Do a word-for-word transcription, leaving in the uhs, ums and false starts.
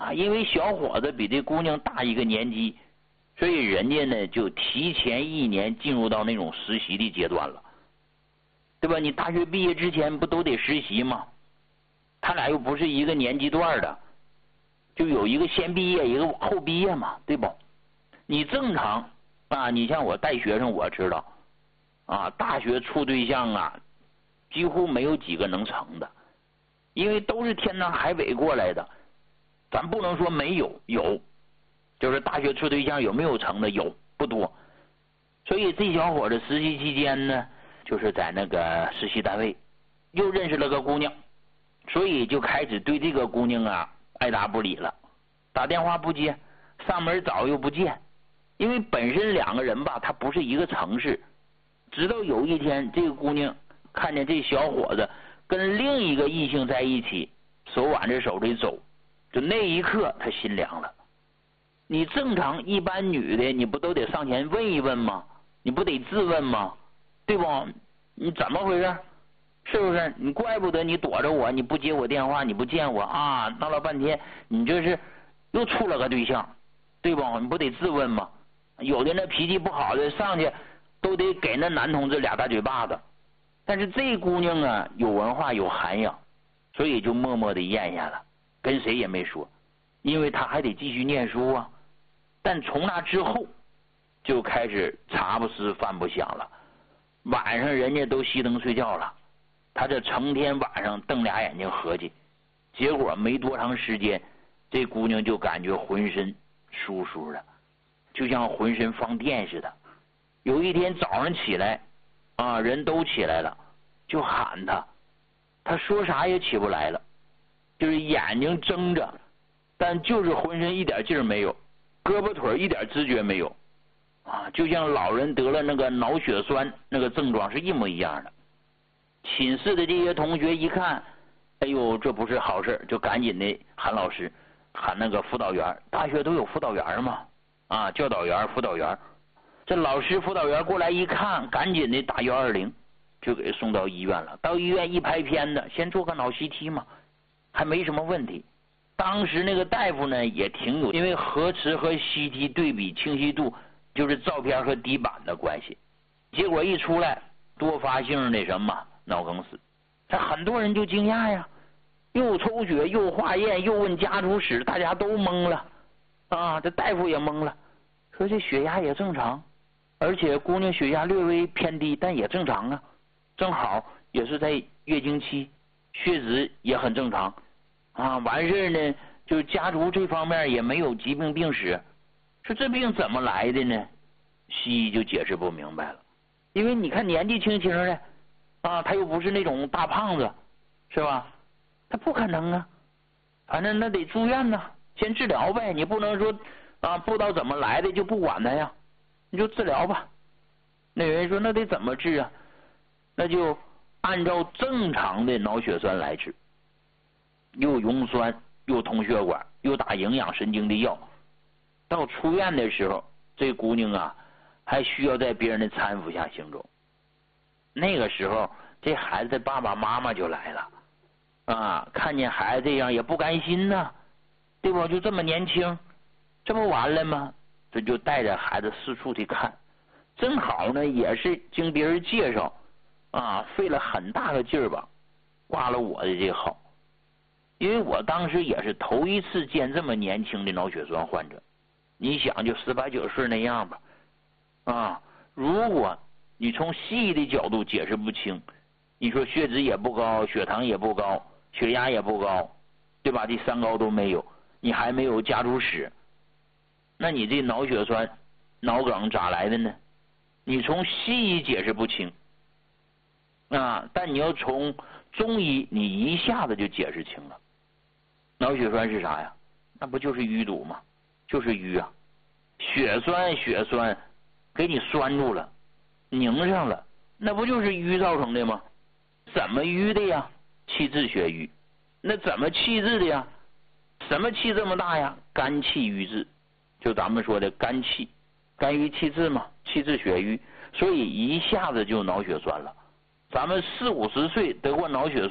啊，因为小伙子比这姑娘大一个年级，所以人家呢就提前一年进入到那种实习的阶段了，对吧？你大学毕业之前不都得实习吗？他俩又不是一个年级段的，就有一个先毕业，一个后毕业嘛，对不？你正常啊，你像我带学生，我知道啊，大学处对象啊，几乎没有几个能成的，因为都是天南海北过来的。咱不能说没有，有，就是大学处对象有没有成的？有，不多。所以这小伙子实习期间呢，就是在那个实习单位又认识了个姑娘，所以就开始对这个姑娘啊爱答不理了，打电话不接，上门找又不见。因为本身两个人吧，他不是一个城市。直到有一天，这个姑娘看见这小伙子跟另一个异性在一起，手挽着手的走，就那一刻他心凉了。你正常一般女的，你不都得上前问一问吗？你不得质问吗？对不？你怎么回事？是不是？你怪不得你躲着我，你不接我电话，你不见我啊，闹了半天你这是又处了个对象，对不？你不得质问吗？有的那脾气不好的上去都得给那男同志俩大嘴巴子。但是这姑娘啊有文化有涵养，所以就默默的咽下了，跟谁也没说，因为她还得继续念书啊。但从那之后就开始茶不思饭不想了，晚上人家都熄灯睡觉了，他这成天晚上瞪俩眼睛合计，结果没多长时间，这姑娘就感觉浑身舒舒的，就像浑身放电似的。有一天早上起来啊，人都起来了，就喊他，他说啥也起不来了，就是眼睛睁着，但就是浑身一点劲儿没有，胳膊腿一点知觉没有啊，就像老人得了那个脑血栓那个症状是一模一样的。寝室的这些同学一看，哎呦，这不是好事，就赶紧的喊老师，喊那个辅导员，大学都有辅导员嘛，啊，教导员、辅导员。这老师、辅导员过来一看，赶紧的打幺二零，就给送到医院了。到医院一拍片子，先做个脑 C T 嘛，还没什么问题。当时那个大夫呢也挺有，因为核磁和 C T 对比清晰度就是照片和底板的关系。结果一出来，多发性那什么脑梗死，这很多人就惊讶呀，又抽血又化验又问家族史，大家都懵了啊，这大夫也懵了，说这血压也正常，而且姑娘血压略微偏低，但也正常啊，正好也是在月经期，血脂也很正常啊，完事呢就是家族这方面也没有疾病病史，说这病怎么来的呢？西医就解释不明白了，因为你看年纪轻轻的啊，他又不是那种大胖子，是吧？他不可能啊，反正那得住院呢，先治疗呗，你不能说啊不知道怎么来的就不管他呀，你就治疗吧。那人说那得怎么治啊？那就按照正常的脑血栓来治，又溶栓又通血管又打营养神经的药。到出院的时候，这姑娘啊还需要在别人的搀扶下行走。那个时候这孩子的爸爸妈妈就来了啊，看见孩子这样也不甘心呐、啊，对吧？就这么年轻，这不完了吗？这就带着孩子四处去看，正好呢也是经别人介绍啊，费了很大的劲儿吧，挂了我的这个号。因为我当时也是头一次见这么年轻的脑血栓患者，你想就十八九岁那样吧，啊，如果你从西医的角度解释不清，你说血脂也不高，血糖也不高，血压也不高，对吧？这三高都没有，你还没有家族史，那你这脑血栓、脑梗咋来的呢？你从西医解释不清啊，但你要从中医，你一下子就解释清了。脑血栓是啥呀？那不就是淤堵吗？就是淤啊，血栓血栓给你拴住了，拧上了，那不就是淤造成的吗？怎么淤的呀？气滞血瘀。那怎么气滞的呀？什么气这么大呀？肝气瘀滞，就咱们说的肝气，肝郁气滞嘛，气滞血瘀，所以一下子就脑血栓了。咱们四五十岁得过脑血栓